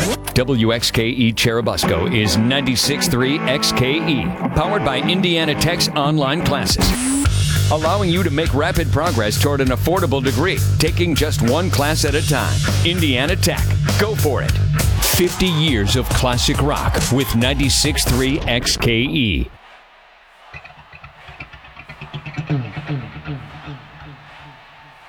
WXKE Cherubusco is 96.3 XKE, powered by Indiana Tech's online classes, allowing you to make rapid progress toward an affordable degree, taking just one class at a time. Indiana Tech. Go for it. 50 years of classic rock with 96.3 XKE.